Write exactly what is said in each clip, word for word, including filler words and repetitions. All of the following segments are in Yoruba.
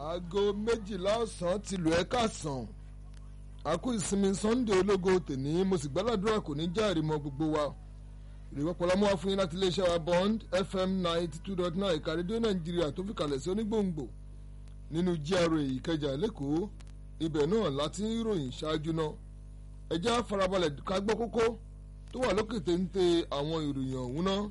aago méjìlá ọ̀sán tìlú ẹ̀ka sàn àkú ìsinmi Sunday ológo tèní mo sì gbàdúrà kò ní járe mọ́ gbogbo wa ìrìwọ́ pọ̀lọ́mọ́ wa fún yín láti iléeṣẹ́ wa Bond F M ninety two dot nine ìka rédíò Nàìjíríà tó fi kalẹ̀ sí onígbòǹgbò nínú G R A Ìkẹjà lẹ́kọ̀ọ́ ibẹ̀ náà láti ń ròyìn ṣáájú náà ẹ jẹ́ á farabalẹ̀ ká gbọ́ kókó tó wà lókè téńté àwọn ìròyìn ọ̀hún náà.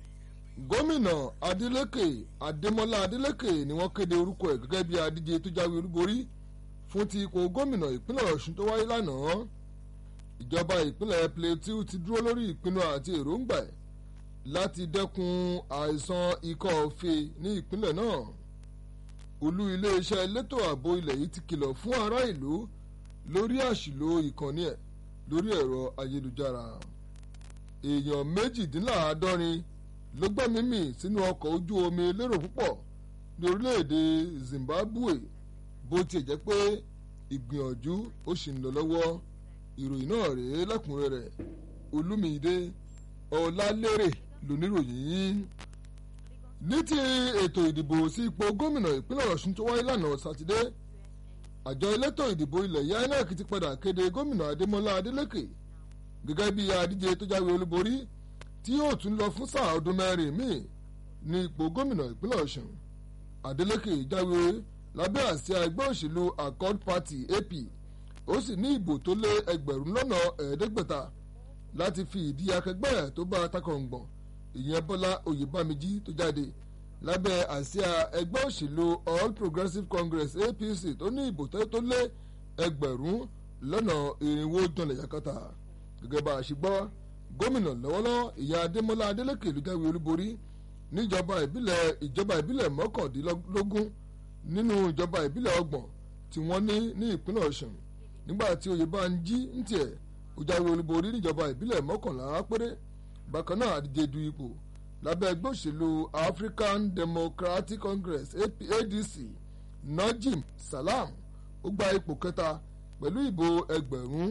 Gómìnà Adeleke Adémọ́lá Adeleke ni wọ́n kéde orúkọ ẹ̀ gẹ́gẹ́ bí adíje tó jáwé olúborí fún ti ipò gómìnà ìpínlẹ̀ Ọ̀ṣun tó wáyé lánàá. Ìjọba ìpínlẹ̀ Plateau ti dúró lórí ìpinnu àti èròǹgbà ẹ̀ láti dẹ́kun àìsàn ikọ́ fèé ní ìpínlẹ̀ náà. Olú iléeṣẹ́ elétò ààbò ilẹ̀ yìí ti kìlọ̀ fún ará ìlú lórí àṣìlò ìkànnì ẹ̀ lórí ẹ̀rọ ayélujára. Èèyàn méjìdínláàádọ́rin ló gbẹ́mìí mì sínú ọkọ̀ ojú omi elérò púpọ̀ ní orílẹ̀-èdè Zimbabwe bó tiẹ̀ jẹ́ pé ìgbìyànjú ó sì ń lọ lọ́wọ́. Ìròyìn náà rèé lẹ́kùnrẹ́rẹ́ Olúmídé Ọlálérè lóníròyìn yín. Ní ti ètò ìdìbò sí ipò gómìnà ìpínlẹ̀ Ọ̀ṣun tó wáyé lánàá sátidé àjọ elétò ìdìbò ilẹ̀ yìí I N E C ti padà kéde gómìnà Adémọ́lá Adélékè gẹ́gẹ́ bí adíje tó jáwé olúborí tí yóò tún lọ fún sáà ọdún mẹ́rin míì ní ipò gómìnà ìpínlẹ̀ Ọ̀ṣun. Adeleke jáwé lábẹ́ àsíá ẹgbẹ́ òṣèlú Accord Party A P ó sì ní ìbò tó lé ẹgbẹ̀rún lọ́nà ẹ̀ẹ́dẹ́gbẹ̀ta láti fi ìdí akẹgbẹ́ ẹ̀ tó bá takọ̀ǹgbọ̀n ìyẹn Bọ́lá Oyèbámijí tó jáde lábẹ́ àsíá ẹgbẹ́ òṣèlú All Progressives Congress A P C tó ní ìbò tó lé ẹgbẹ̀rún lọ́nà irinwó jọlẹ̀ yakata. Gẹ́gẹ́ bá a ṣe gbọ́ gómìnà lọ́wọ́lọ́wọ́ ìyá Adémọ́lá Adélékè ló jáwé olúborí níjọba ìbílẹ̀ ìjọba ìbílẹ̀ mọ́kàndínlógún nínú ìjọba ìbílẹ̀ ọgbọ̀n tí wọ́n ní ní ìpínlẹ̀ Ọ̀ṣun nígbà tí Oyèbánjí ń tiẹ̀ ó jáwé olúborí níjọba ìbílẹ̀ mọ́kànlá péré. Bákan náà àdíje du ipò lábẹ́ ẹgbẹ́ òṣèlú African Democratic Congress A D C Najim Salam ó gba ipò kẹta pẹ̀lú ìbò ẹgbẹ̀rún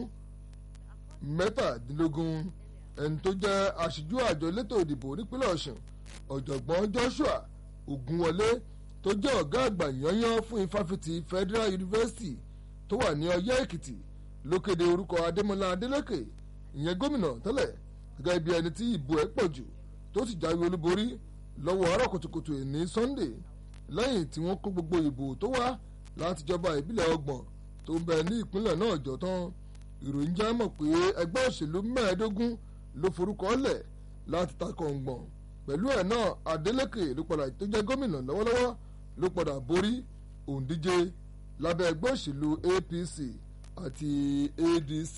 mẹ́tàdínlógún. Ẹni tó jẹ́ aṣojú àjọ elétò ìdìbò nípínlẹ̀ Ọ̀ṣun ọ̀jọ̀gbọ́n Joshua Ògúnwọlé tó jẹ́ ọ̀gá àgbà yányán fún ifáfitì Federal University tó wà ní Ọ̀yẹ́ Èkìtì ló kéde orúkọ Adémọ́lá Adélékè ìyẹn gómìnà tẹ́lẹ̀ gẹ́gẹ́ bí ẹni tí ìbò ẹ̀ pọ̀ jù tó sì jáwé olúborí lọ́wọ́ àárọ̀ kùtùkùtù ní Sunday lẹ́yìn tí wọ́n kó gbogbo ìbò tó wá láti jọba ìbílẹ̀ ọgbọ̀n tó ń bẹ ní ìpínlẹ̀ náà jọ tán. Ìròyìn já mọ̀ pé ẹgbẹ́ òṣèlú mẹ́ẹ̀ẹ́dógún ló forúkọ lẹ̀ láti takọ̀ǹgbọ̀n pẹ̀lú ẹ̀ náà Adeleke ló padà tó jẹ́ gómìnà lọ́wọ́lọ́wọ́ ló padà borí òǹdíje lábẹ́ ẹgbẹ́ òṣèlú A P C àti A D C.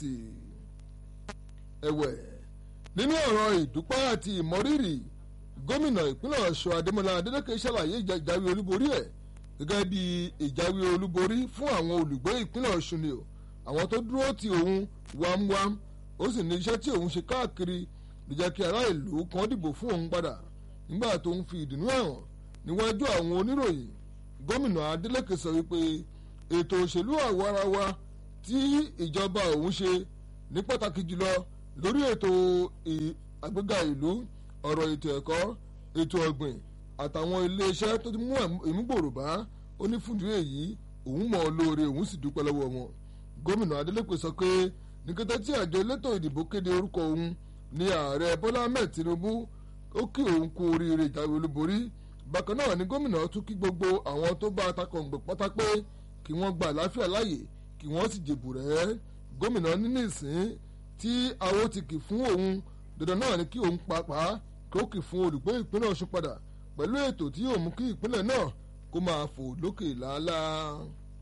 Ẹ̀wẹ̀ nínú ọ̀rọ̀ ìdúpẹ́ àti ìmọrírì gómìnà ìpínlẹ̀ Ọ̀ṣun Adémọ́lá Adélékè ṣàlàyé ìjáwé olúborí ẹ̀ gẹ́gẹ́ bí ìjáwé olúborí fún àwọn olùgbé ìpínlẹ̀ Ọ̀ṣun ni o àwọn tó dúró ti òun wámúwám ó sì ní iṣẹ́ tí òun ṣe káàkiri ló jẹ́ kí ará ìlú kan dìbò fún òun padà nígbà tó ń fi ìdùnnú ẹ̀hàn níwájú àwọn oníròyìn. Gómìnà Adélékè sọ wípé ètò òṣèlú àwarawa tí ìjọba òun ṣe ní pàtàkì jùlọ lórí ètò àgbéga ìlú ọ̀rọ̀ ètò ẹ̀kọ́ ètò ọ̀gbìn àtàwọn iléeṣẹ́ tó ti mú ìmúgbòrò bá ó ní fúndú èyí òun mọ̀ ọ́ lóore òun sì dúpẹ́ lọ́wọ́ wọn. Gómìnà Adélékè sọ pé ní kété tí àjọ elétò ìdìbò kéde orúkọ òun ní ààrẹ Bọ́lá Ahmed Tinubu ó kí òun kú oríire ìjáwé olúborí. Bákan náà ni gómìnà tún kí gbogbo àwọn tó bá takọ̀ǹgbò pátá pé kí wọ́n gba àlàáfíà láàyè kí wọ́n sì jèbù rẹ̀. Gómìnà nínú ìsìn tí àwọn ti kì fún òun dandan náà ni kí òun pàápàá kí ó kì fún olùgbé ìpínlẹ̀ Ọ̀ṣun padà pẹ̀lú ètò tí yóò mú kí ìpínlẹ̀ náà kó máa fò lókè làálàá.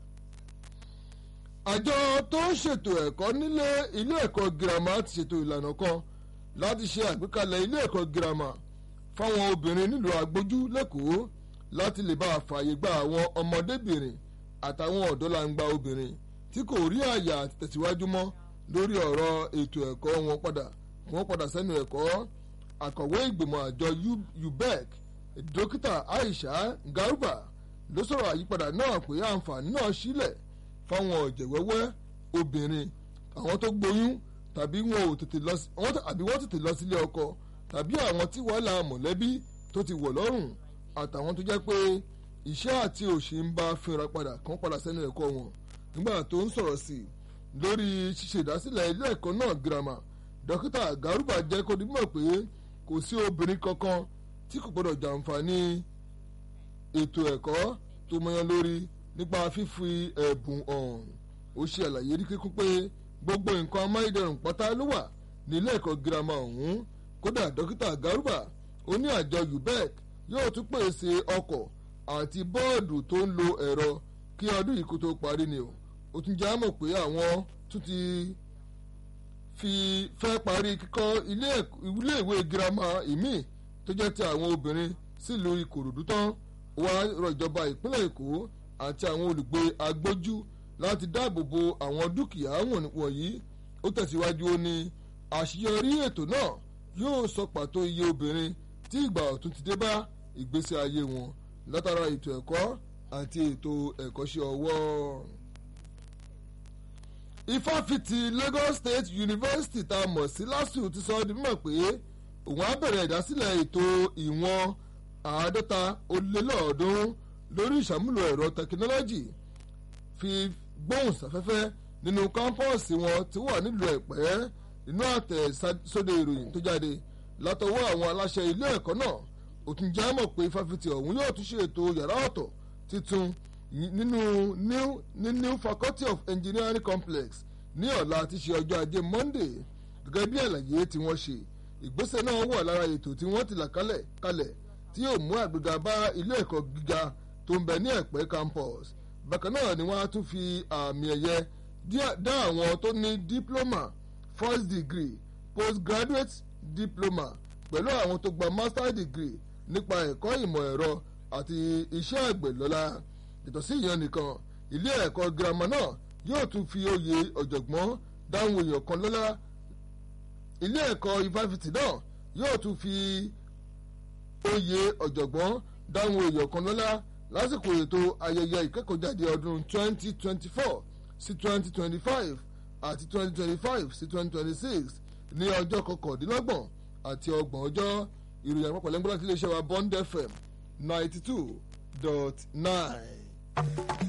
Àjọ tó ń ṣètò ẹ̀kọ́ nílé ilé ẹ̀kọ́ girama ti ṣètò ìlànà kan láti ṣe àgbékalẹ̀ ilé ẹ̀kọ́ girama fáwọn obìnrin nílùú Agbójú lẹ́kọ̀ọ́ láti lè bá fààyè gba àwọn ọmọdébìnrin àtàwọn ọ̀dọ́langba obìnrin tí kò rí àyè àti tẹ̀síwájú mọ́ lórí ọ̀rọ̀ ètò ẹ̀kọ́ wọn padà wọn padà sẹ́nu ẹ̀kọ́. Akọ̀wé ìgbìmọ̀ àjọ U B E C dókítà Aisha Garba ló sọ̀rọ̀ àyípadà náà pé àǹfààní náà sílẹ̀ fáwọn ọ̀jẹ̀wẹ́wẹ́ obìnrin àwọn tó gboyún tàbí wọn ò tètè lọ àbí wọ́n tètè lọ sílé ọkọ tàbí àwọn tí wàhálà mọ̀lẹ́bí tó ti wọ̀ lọ́rùn àtàwọn tó jẹ́ pé iṣẹ́ àti òṣì ń bá fínra padà kán padà sẹ́nu ẹ̀kọ́ wọn nígbà tó ń sọ̀rọ̀ sí i lórí ṣíṣe ìdásílẹ̀ ilé ẹ̀kọ́ náà girama dókítà Garuba jẹ́ kó di mọ̀ pé kò sí obìnrin kankan tí kò gbọdọ̀ jàǹfààní ètò ẹ̀kọ́ tó mọyán lórí nípa fífi ẹ̀bùn hàn. Ó ṣe àlàyé ní kíkún pé gbogbo nǹkan amáyédẹrùn pátá ló wà ní ilé ẹ̀kọ́ girama ọ̀hún. Kódà dókítà Garuba ó ní àjọ U B E C yóò tún pèsè ọkọ̀ àti bọ́ọ̀dù tó ń lo ẹ̀rọ kí ọdún yìí kó tó parí ni o. Ó tún já mọ̀ pé àwọn tún ti fi fẹ́ parí kíkọ́ ilé ìwé girama ìmíì tó jẹ́ ti àwọn obìnrin sílùú Ìkòròdú tán. Ó wá rọ ìjọba ìpínlẹ̀ Èkó àti àwọn olùgbé agbójú láti dáàbò bo àwọn dúkìá wọ̀nyí. Ó tẹ̀síwájú ó ní àṣeyọrí ètò náà yóò sọ pàtó iye obìnrin tí ìgbà ọ̀tun ti dé bá ìgbésí ayé wọn látara ètò ẹ̀kọ́ àti ètò ẹ̀kọ́ṣẹ́ ọwọ́. Ifáfitì Lagos State University tá a mọ̀ sí LASU ti sọ di mímọ̀ pé òun á bẹ̀rẹ̀ ìdásílẹ̀ ètò ìwọ̀n àádọ́ta ó lé lọ́ọ̀ọ́dúnrún lórí ìṣàmúlò ẹ̀rọ tẹkinọ́lọ́jì fi gbóhùnsáfẹ́fẹ́ nínú kámpọ́ọ̀sì wọn tí wà nílùú Ẹ̀pẹ́ nínú àtẹ̀sódò ìròyìn tó jáde látọwọ́ àwọn aláṣẹ ilé ẹ̀kọ́ náà. Ó tún já mọ̀ pé Ifáfitì ọ̀hún yóò tún ṣe ètò yàrá ọ̀tọ̀ tuntun nínú new ní new Faculty of Engineering Complex ní ọ̀la tí ṣe ọjọ́ ajé Monday. Gẹ́gẹ́ bí àlàyé tí wọ́n ṣe ìgbésẹ̀ náà wà lára ètò tí wọ́n ti là kalẹ̀ kalẹ̀ tí yóò mú àgbéga bá ilé ẹ̀kọ́ gíga tó ń bẹ ní Ẹ̀pẹ́ campus. Bákan náà ni wọ́n á tún fi àmì ẹ̀yẹ dá àwọn tó ní diploma first degree postgraduate diploma pẹ̀lú àwọn tó gba master degree nípa ẹ̀kọ́ ìmọ̀ ẹ̀rọ àti iṣẹ́ àgbẹ̀ lọ́lá. Yàtọ̀ sí ìyẹn nìkan ilé ẹ̀kọ́ girama náà yóò tún fi oyè ọ̀jọ̀gbọ́n dáhùn èèyàn kan lọ́lá. Ilé ẹ̀kọ́ Ifáfitì náà yóò tún fi oyè ọ̀jọ̀gbọ́n dáhùn èèyàn kan lọ́lá lásìkò ètò ayẹyẹ ìkẹ́kọ̀ọ́jáde ọdún twenty twenty-four sí twenty twenty-five àti twenty twenty-five sí twenty twenty-six ní ọjọ́ kọkàndínlọ́gbọ̀n àti ọgbọ̀n ọjọ́. Ìròyìn àpapọ̀ lẹ́gbọ́n láti iléeṣẹ́ wa Bond F M ninety two dot nine.